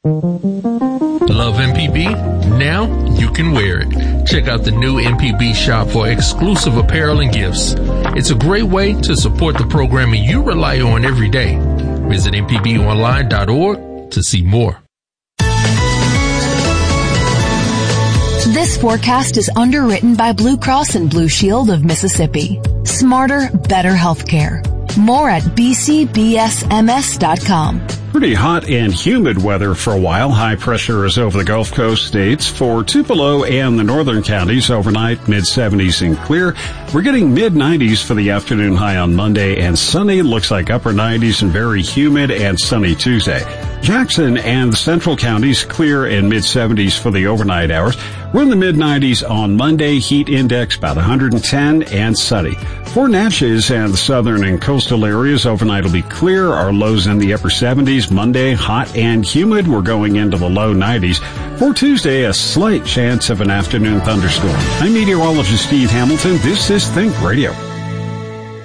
Love MPB? Now you can wear it. Check out the new MPB shop for exclusive apparel and gifts. It's a great way to support the programming you rely on every day. Visit mpbonline.org to see more. This forecast is underwritten by Blue Cross and Blue Shield of Mississippi. Smarter, better healthcare. More at bcbsms.com. Pretty hot and humid weather for a while. High pressure is over the Gulf Coast states. For Tupelo and the northern counties, overnight mid-70s and clear. We're getting mid-90s for the afternoon high on Monday, and sunny. Looks like upper 90s and very humid and sunny Tuesday. Jackson and the central counties clear and mid-70s for the overnight hours. We're in the mid-90s on Monday. Heat index about 110 and sunny. For Natchez and the southern and coastal areas, overnight will be clear. Our lows in the upper 70s. Monday, hot and humid. We're going into the low 90s. For Tuesday, a slight chance of an afternoon thunderstorm. I'm meteorologist Steve Hamilton. This is Think Radio.